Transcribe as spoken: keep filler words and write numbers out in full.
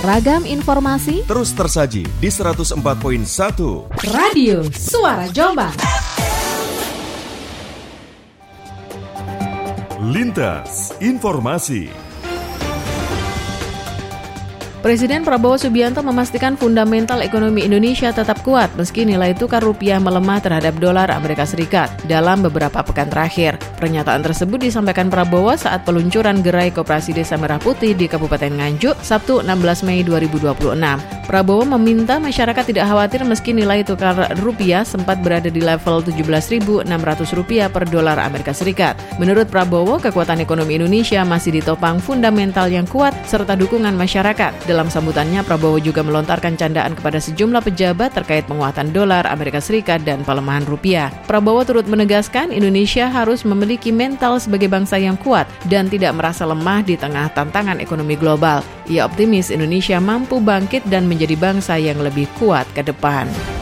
Ragam informasi terus tersaji di seratus empat koma satu Radio Suara Jombang. Lintas Informasi. Presiden Prabowo Subianto memastikan fundamental ekonomi Indonesia tetap kuat meski nilai tukar rupiah melemah terhadap dolar Amerika Serikat dalam beberapa pekan terakhir. Pernyataan tersebut disampaikan Prabowo saat peluncuran Gerai Koperasi Desa Merah Putih di Kabupaten Nganjuk, Sabtu enam belas Mei dua ribu dua puluh enam. Prabowo meminta masyarakat tidak khawatir meski nilai tukar rupiah sempat berada di level tujuh belas ribu enam ratus rupiah per dolar Amerika Serikat. Menurut Prabowo, kekuatan ekonomi Indonesia masih ditopang fundamental yang kuat serta dukungan masyarakat. Dalam sambutannya, Prabowo juga melontarkan candaan kepada sejumlah pejabat terkait penguatan dolar Amerika Serikat dan pelemahan rupiah. Prabowo turut menegaskan Indonesia harus memiliki mental sebagai bangsa yang kuat dan tidak merasa lemah di tengah tantangan ekonomi global. Ia optimis Indonesia mampu bangkit dan menjadi bangsa yang lebih kuat ke depan.